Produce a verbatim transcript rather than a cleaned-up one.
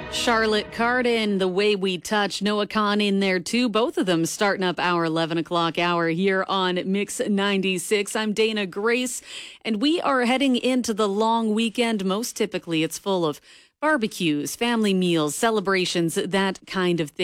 Charlotte Cardin, The Way We Touch, Noah Khan in there too. Both of them starting up our eleven o'clock hour here on Mix ninety-six. I'm Dana Grace, and we are heading into the long weekend. Most typically, it's full of barbecues, family meals, celebrations, that kind of thing.